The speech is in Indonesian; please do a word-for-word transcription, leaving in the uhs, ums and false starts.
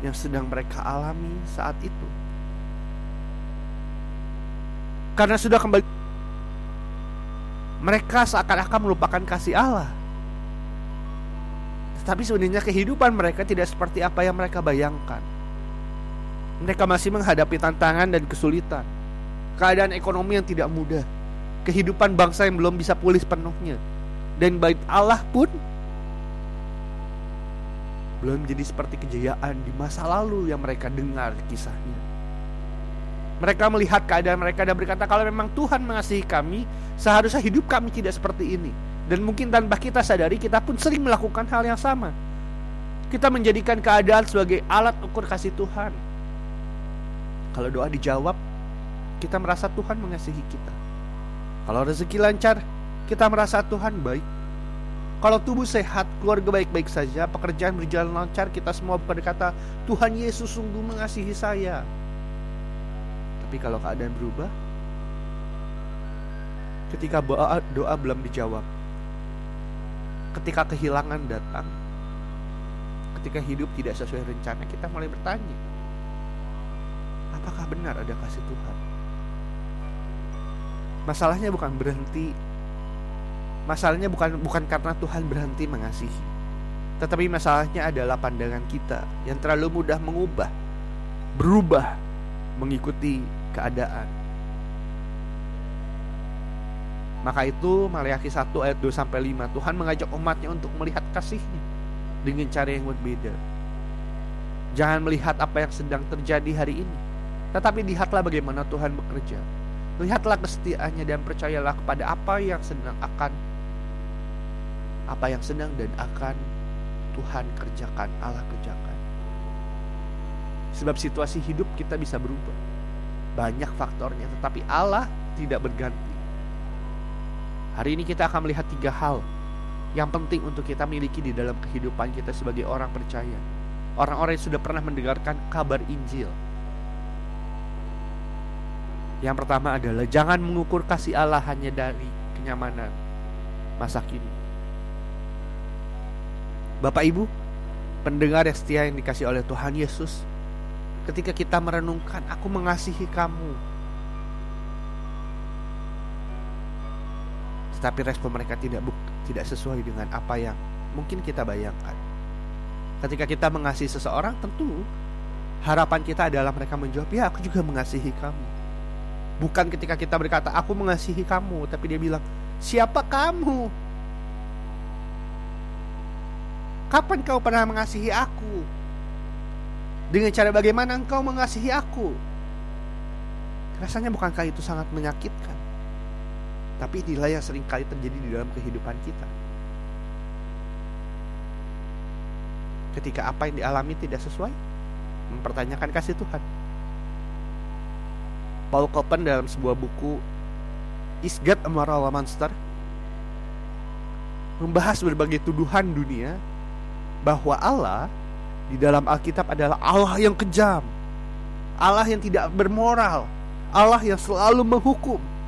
yang sedang mereka alami saat itu. Karena sudah kembali, mereka seakan-akan melupakan kasih Allah. Tetapi sebenarnya kehidupan mereka tidak seperti apa yang mereka bayangkan. Mereka masih menghadapi tantangan dan kesulitan, keadaan ekonomi yang tidak mudah, kehidupan bangsa yang belum bisa pulih sepenuhnya, dan bait Allah pun belum menjadi seperti kejayaan di masa lalu yang mereka dengar kisahnya. Mereka melihat keadaan mereka dan berkata, kalau memang Tuhan mengasihi kami, seharusnya hidup kami tidak seperti ini. Dan mungkin tanpa kita sadari, kita pun sering melakukan hal yang sama. Kita menjadikan keadaan sebagai alat ukur kasih Tuhan. Kalau doa dijawab, kita merasa Tuhan mengasihi kita. Kalau rezeki lancar, kita merasa Tuhan baik. Kalau tubuh sehat, keluarga baik-baik saja, pekerjaan berjalan lancar, kita semua berkata, Tuhan Yesus sungguh mengasihi saya. Tapi kalau keadaan berubah, ketika doa, doa belum dijawab, ketika kehilangan datang, ketika hidup tidak sesuai rencana, kita mulai bertanya, apakah benar ada kasih Tuhan? Masalahnya bukan berhenti Masalahnya bukan bukan karena Tuhan berhenti mengasihi, tetapi masalahnya adalah pandangan kita yang terlalu mudah mengubah, berubah, mengikuti keadaan. Maka itu Maleakhi satu ayat dua sampai lima, Tuhan mengajak umatnya untuk melihat kasihnya dengan cara yang berbeda. Jangan melihat apa yang sedang terjadi hari ini, tetapi lihatlah bagaimana Tuhan bekerja. Lihatlah kesetiaannya dan percayalah kepada apa yang sedang akan Apa yang sedang dan akan Tuhan kerjakan, Allah kerjakan. Sebab situasi hidup kita bisa berubah, banyak faktornya, tetapi Allah tidak berganti. Hari ini kita akan melihat tiga hal yang penting untuk kita miliki di dalam kehidupan kita sebagai orang percaya, orang-orang yang sudah pernah mendengarkan kabar Injil. Yang pertama adalah jangan mengukur kasih Allah hanya dari kenyamanan masa kini. Bapak Ibu, pendengar yang setia yang dikasih oleh Tuhan Yesus, ketika kita merenungkan, aku mengasihi kamu, tetapi respon mereka tidak tidak sesuai dengan apa yang mungkin kita bayangkan. Ketika kita mengasihi seseorang, tentu harapan kita adalah mereka menjawab, ya aku juga mengasihi kamu. Bukan ketika kita berkata, aku mengasihi kamu, tapi dia bilang, siapa kamu? Kapan kau pernah mengasihi aku? Dengan cara bagaimana engkau mengasihi aku? Rasanya bukankah itu sangat menyakitkan? Tapi inilah yang sering kali terjadi di dalam kehidupan kita. Ketika apa yang dialami tidak sesuai, mempertanyakan kasih Tuhan. Paul Copan dalam sebuah buku Is God a Moral Monster membahas berbagai tuduhan dunia bahwa Allah di dalam Alkitab adalah Allah yang kejam, Allah yang tidak bermoral, Allah yang selalu menghukum.